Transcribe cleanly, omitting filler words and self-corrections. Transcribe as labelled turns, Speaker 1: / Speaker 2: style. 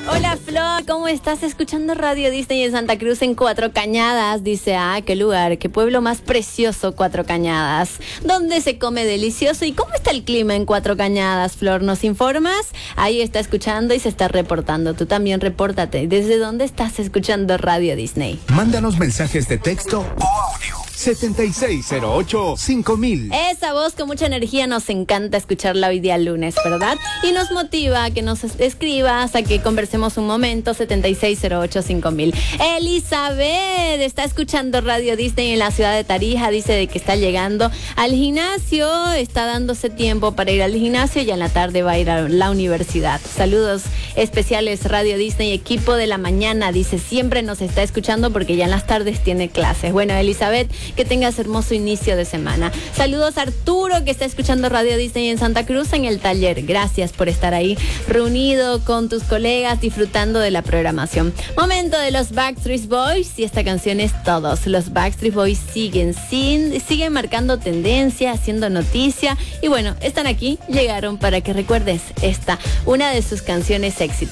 Speaker 1: Hola Flor, ¿cómo estás? Escuchando Radio Disney en Santa Cruz en Cuatro Cañadas. Dice, qué lugar, qué pueblo más precioso, Cuatro Cañadas. ¿Dónde se come delicioso? ¿Y cómo está el clima en Cuatro Cañadas, Flor? ¿Nos informas? Ahí está escuchando y se está reportando. Tú también repórtate. ¿Desde dónde estás escuchando Radio Disney?
Speaker 2: Mándanos mensajes de texto o audio. 7608-5000.
Speaker 1: Esa voz con mucha energía nos encanta escucharla hoy día lunes, ¿verdad? Y nos motiva a que nos escribas, a que conversemos un momento. 7608-5000. Elizabeth está escuchando Radio Disney en la ciudad de Tarija. Dice de que está llegando al gimnasio, está dándose tiempo para ir al gimnasio y en la tarde va a ir a la universidad. Saludos especiales Radio Disney, equipo de la mañana. Dice, siempre nos está escuchando porque ya en las tardes tiene clases. Bueno, Elizabeth, que tengas hermoso inicio de semana. Saludos a Arturo, que está escuchando Radio Disney en Santa Cruz en el taller. Gracias por estar ahí reunido con tus colegas disfrutando de la programación. Momento de los Backstreet Boys y esta canción es Todos. Los Backstreet Boys siguen marcando tendencia, haciendo noticia y bueno, están aquí, llegaron para que recuerdes esta, una de sus canciones éxitos.